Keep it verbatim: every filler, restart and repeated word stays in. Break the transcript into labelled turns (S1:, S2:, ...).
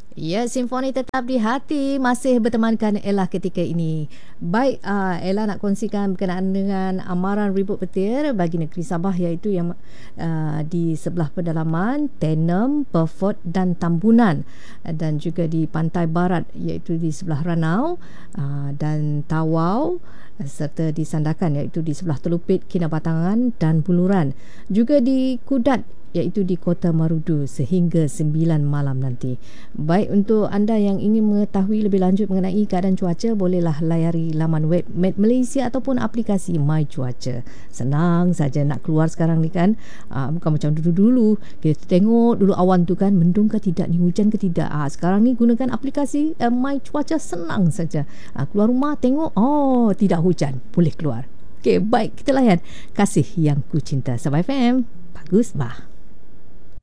S1: Ya, simfoni tetap di hati masih bertemankan Ella ketika ini. Baik, uh, Ella nak kongsikan berkenaan dengan amaran ribut petir bagi negeri Sabah, iaitu yang uh, di sebelah pedalaman Tenem, Beaufort dan Tambunan, dan juga di pantai barat iaitu di sebelah Ranau uh, dan Tawau, serta di Sandakan iaitu di sebelah Telupit, Kinabatangan dan Buluran. Juga di Kudat iaitu di Kota Marudu sehingga sembilan malam nanti. Baik, untuk anda yang ingin mengetahui lebih lanjut mengenai keadaan cuaca, bolehlah layari laman web Met Malaysia ataupun aplikasi My Cuaca. Senang saja nak keluar sekarang ni kan. Aa, bukan macam dulu-dulu kita tengok dulu awan tu kan, mendung ke tidak ni, hujan ke tidak. Aa, sekarang ni gunakan aplikasi uh, My Cuaca, senang saja. Aa, keluar rumah tengok, oh tidak hujan, boleh keluar. Okey, baik, kita layan Kasih Yang Ku Cinta. Sabah F M, bagus bah.